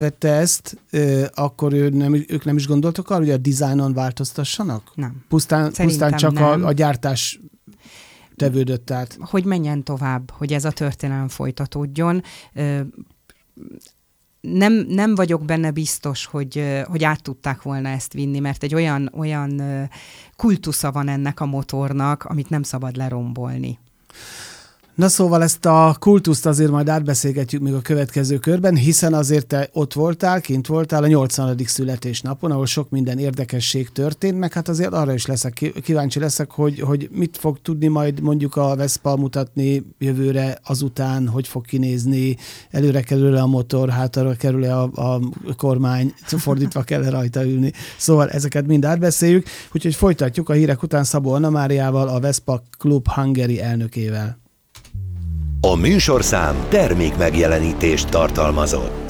vette ezt, akkor ők nem is gondoltak arra, hogy a dizájnon változtassanak? Nem. Pusztán csak nem. a gyártás tevődött át. Hogy menjen tovább, hogy ez a történelem folytatódjon. Nem vagyok benne biztos, hogy át tudták volna ezt vinni, mert egy olyan kultusza van ennek a motornak, amit nem szabad lerombolni. Na szóval ezt a kultuszt azért majd átbeszélgetjük még a következő körben, hiszen azért te ott voltál, kint voltál a 80. születésnapon, ahol sok minden érdekesség történt, meg hát azért arra is kíváncsi leszek, hogy mit fog tudni majd mondjuk a Vespa mutatni jövőre azután, hogy fog kinézni, előre kerül-e a motor, hátra kerül-e a kormány, fordítva kell rajta ülni. Szóval ezeket mind átbeszéljük, úgyhogy folytatjuk a hírek után Szabó Anna Máriával, a Vespa Club Hungary elnökével. A műsorszám termékmegjelenítést tartalmazott.